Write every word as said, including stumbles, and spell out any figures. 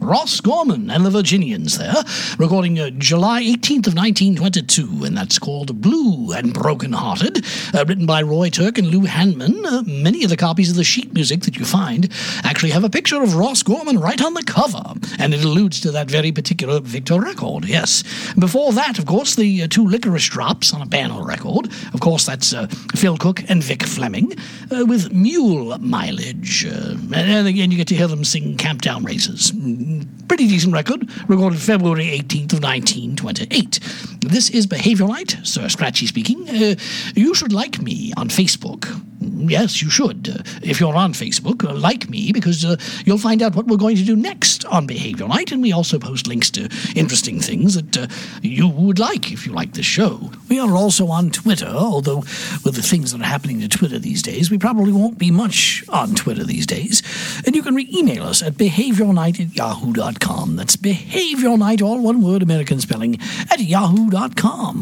Ross Gorman and the Virginians there, recording uh, July eighteenth of nineteen twenty-two, and that's called Blue and Broken Hearted, uh, written by Roy Turk and Lou Hanman. Uh, many of the copies of the sheet music that you find actually have a picture of Ross Gorman right on the cover, and it alludes to that very particular Victor record, yes. Before that, of course, the uh, two Licorice Drops on a Banner record. Of course, that's uh, Phil Cook and Vic Fleming, uh, with Mule Mileage. Uh, and again, you get to hear them sing Camp Down Races. Pretty decent record, recorded February eighteenth of nineteen twenty-eight. This is Behavior Light, Sir Scratchy speaking. Uh, you should like me on Facebook. Yes, you should. Uh, if you're on Facebook, uh, like me, because uh, you'll find out what we're going to do next on Behavior Light, and we also post links to interesting things that uh, you would like if you like the show. We are also on Twitter, although with the things that are happening to Twitter these days, we probably won't be much on Twitter these days. And you can re-email us at behaviornight at yahoo dot com. That's behaviornight, all one word, American spelling, at yahoo dot com.